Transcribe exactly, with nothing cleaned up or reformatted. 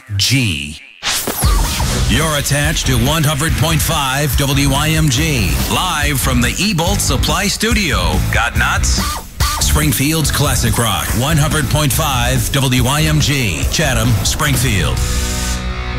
G. You're attached to one hundred point five W I M G. Live from the eBolt Supply Studio. Got nuts? Springfield's Classic Rock. one hundred point five W I M G. Chatham, Springfield.